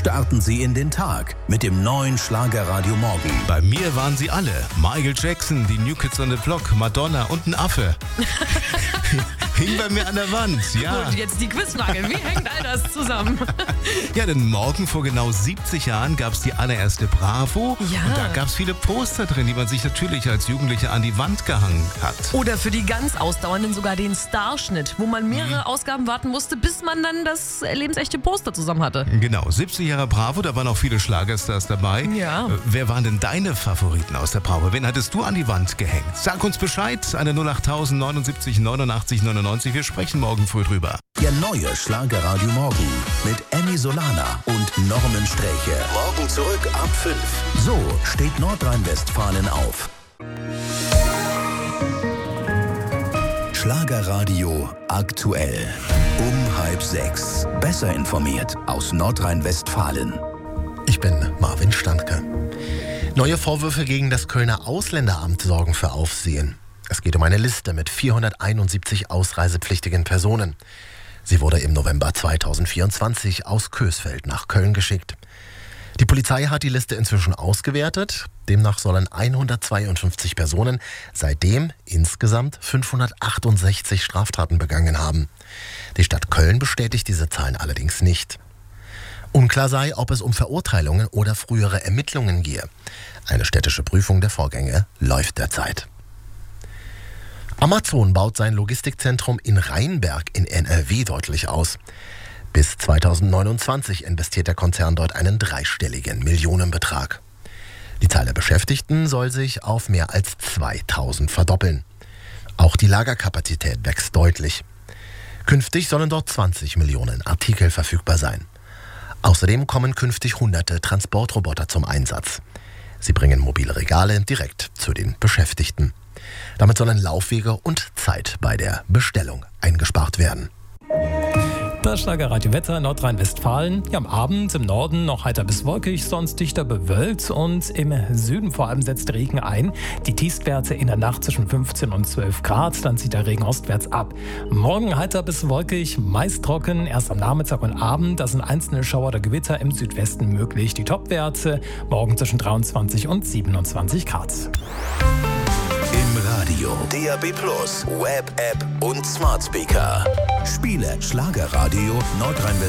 Starten Sie in den Tag mit dem neuen Schlagerradio Morgen. Bei mir waren sie alle. Michael Jackson, die New Kids on the Block, Madonna und ein Affe. Hing bei mir an der Wand, ja. Und jetzt die Quizfrage, wie hängt all das zusammen? Ja, denn morgen vor genau 70 Jahren gab es die allererste Bravo. Ja. Und da gab es viele Poster drin, die man sich natürlich als Jugendlicher an die Wand gehangen hat. Oder für die ganz Ausdauernden sogar den Starschnitt, wo man mehrere Ausgaben warten musste, bis man dann das lebensechte Poster zusammen hatte. Genau, 70 Jahre Bravo, da waren auch viele Schlagerstars dabei. Ja. Wer waren denn deine Favoriten aus der Bravo? Wen hattest du an die Wand gehängt? Sag uns Bescheid, eine 08000 79 89 99. Wir sprechen morgen früh drüber. Der neue Schlagerradio Morgen mit Emmy Solana und Norman Sträche. Morgen zurück ab 5. So steht Nordrhein-Westfalen auf. Schlagerradio aktuell. Um 5:30. Besser informiert aus Nordrhein-Westfalen. Ich bin Marvin Standke. Neue Vorwürfe gegen das Kölner Ausländeramt sorgen für Aufsehen. Es geht um eine Liste mit 471 ausreisepflichtigen Personen. Sie wurde im November 2024 aus Coesfeld nach Köln geschickt. Die Polizei hat die Liste inzwischen ausgewertet. Demnach sollen 152 Personen seitdem insgesamt 568 Straftaten begangen haben. Die Stadt Köln bestätigt diese Zahlen allerdings nicht. Unklar sei, ob es um Verurteilungen oder frühere Ermittlungen gehe. Eine städtische Prüfung der Vorgänge läuft derzeit. Amazon baut sein Logistikzentrum in Rheinberg in NRW deutlich aus. Bis 2029 investiert der Konzern dort einen dreistelligen Millionenbetrag. Die Zahl der Beschäftigten soll sich auf mehr als 2000 verdoppeln. Auch die Lagerkapazität wächst deutlich. Künftig sollen dort 20 Millionen Artikel verfügbar sein. Außerdem kommen künftig hunderte Transportroboter zum Einsatz. Sie bringen mobile Regale direkt zu den Beschäftigten. Damit sollen Laufwege und Zeit bei der Bestellung eingespart werden. Das Schlagerradio Wetter Nordrhein-Westfalen. Ja, am Abend im Norden noch heiter bis wolkig, sonst dichter bewölkt und im Süden vor allem setzt Regen ein. Die Tiefstwerte in der Nacht zwischen 15 und 12 Grad, dann zieht der Regen ostwärts ab. Morgen heiter bis wolkig, meist trocken, erst am Nachmittag und Abend. Da sind einzelne Schauer oder Gewitter im Südwesten möglich. Die Topwerte morgen zwischen 23 und 27 Grad. Im Radio, DAB+, Web-App und Smart Speaker. Spiele Schlagerradio Nordrhein-Westfalen.